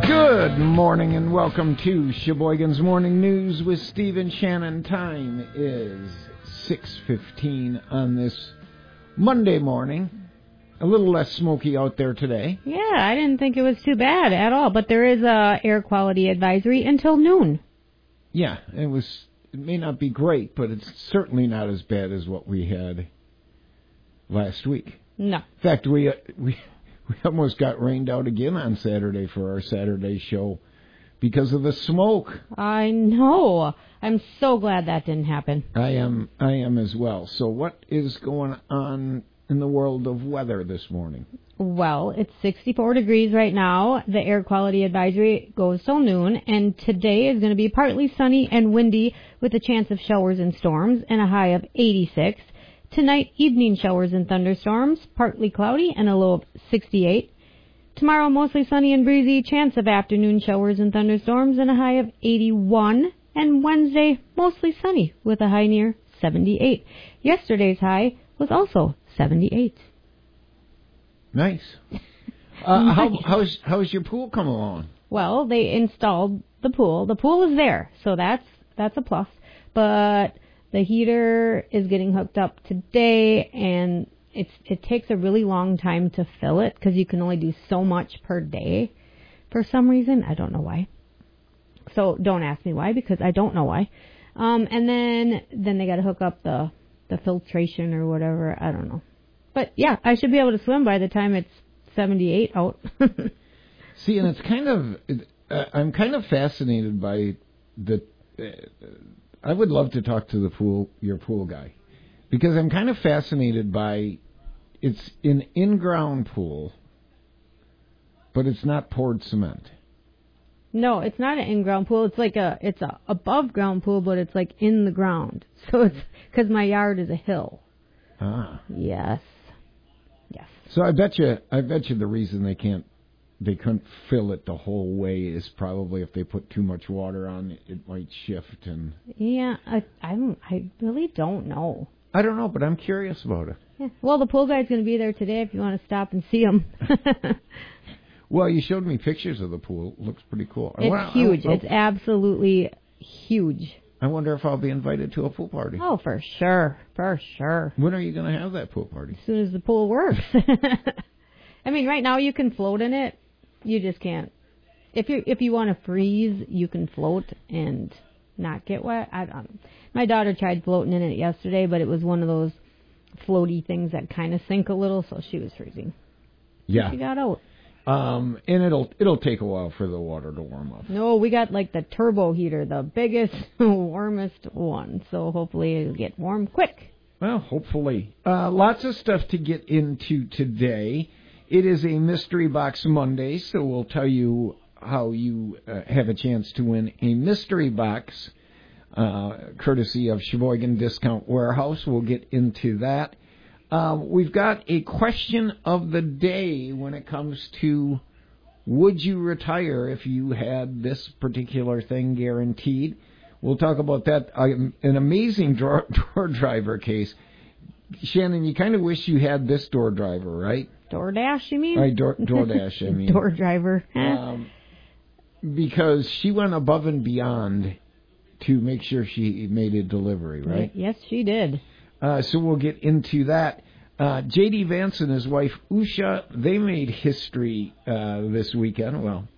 Good morning and welcome to Sheboygan's Morning News with Steve and Shannon. Time is 6:15 on this Monday morning. A little less smoky out there today. Yeah, I didn't think it was too bad at all, but there is a air quality advisory until noon. Yeah, it may not be great, but it's certainly not as bad as what we had last week. No. In fact, we almost got rained out again on Saturday for our Saturday show because of the smoke. I know. I'm so glad that didn't happen. I am as well. So what is going on in the world of weather this morning? Well, it's 64 degrees right now. The air quality advisory goes till noon, and today is going to be partly sunny and windy with a chance of showers and storms and a high of 86. Tonight, evening showers and thunderstorms, partly cloudy and a low of 68. Tomorrow, mostly sunny and breezy, chance of afternoon showers and thunderstorms and a high of 81. And Wednesday, mostly sunny with a high near 78. Yesterday's high was also 78. Nice. How's your pool come along? Well, they installed the pool. The pool is there, so that's a plus. But the heater is getting hooked up today, and it takes a really long time to fill it because you can only do so much per day for some reason. I don't know why. So don't ask me why, because I don't know why. And then they got to hook up the filtration or whatever. I don't know. But yeah, I should be able to swim by the time it's 78 out. See, and it's kind of, I'm kind of fascinated by I would love to talk to your pool guy, because I'm kind of fascinated by, it's an in-ground pool, but it's not poured cement. No, it's not an in-ground pool. It's like it's a above-ground pool, but it's like in the ground. So it's because my yard is a hill. Ah. Yes. So I bet you the reason they couldn't fill it the whole way is probably if they put too much water on it, it might shift and. Yeah, I really don't know. I don't know, but I'm curious about it. Yeah. Well, the pool guy's going to be there today if you want to stop and see him. Well, you showed me pictures of the pool. It looks pretty cool. It's huge. It's absolutely huge. I wonder if I'll be invited to a pool party. Oh, for sure. For sure. When are you going to have that pool party? As soon as the pool works. I mean, right now you can float in it. You just can't. If you want to freeze, you can float and not get wet. My daughter tried floating in it yesterday, but it was one of those floaty things that kind of sink a little, so she was freezing. Yeah. She got out. And it'll take a while for the water to warm up. No, we got like the turbo heater, the biggest, warmest one. So hopefully it'll get warm quick. Well, hopefully. Lots of stuff to get into today. It is a Mystery Box Monday, so we'll tell you how you have a chance to win a Mystery Box, courtesy of Sheboygan Discount Warehouse. We'll get into that. We've got a question of the day when it comes to, would you retire if you had this particular thing guaranteed? We'll talk about that. An amazing door driver case. Shannon, you kind of wish you had this door driver, right? DoorDash, you mean? Right, DoorDash, I mean. Door driver. Because she went above and beyond to make sure she made a delivery, right? Yes, she did. So we'll get into that. J.D. Vance and his wife, Usha, they made history this weekend. Well,